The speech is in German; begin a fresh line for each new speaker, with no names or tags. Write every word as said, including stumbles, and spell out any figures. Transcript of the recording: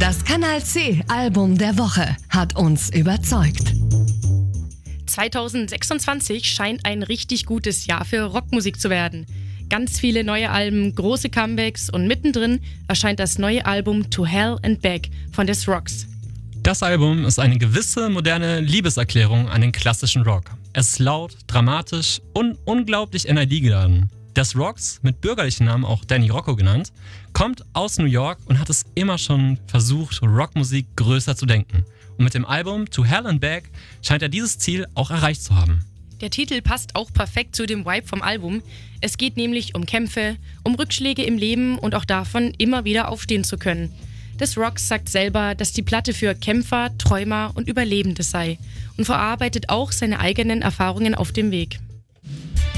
Das Kanal C Album der Woche hat uns überzeugt.
zwanzig sechsundzwanzig scheint ein richtig gutes Jahr für Rockmusik zu werden. Ganz viele neue Alben, große Comebacks und mittendrin erscheint das neue Album To Hell and Back von The Rocks.
Das Album ist eine gewisse moderne Liebeserklärung an den klassischen Rock. Es ist laut, dramatisch und unglaublich N I D-geladen. The Rocks, mit bürgerlichen Namen auch Danny Rocco genannt, kommt aus New York und hat es immer schon versucht, Rockmusik größer zu denken. Und mit dem Album To Hell and Back scheint er dieses Ziel auch erreicht zu haben.
Der Titel passt auch perfekt zu dem Vibe vom Album. Es geht nämlich um Kämpfe, um Rückschläge im Leben und auch davon, immer wieder aufstehen zu können. The Rocks sagt selber, dass die Platte für Kämpfer, Träumer und Überlebende sei und verarbeitet auch seine eigenen Erfahrungen auf dem Weg.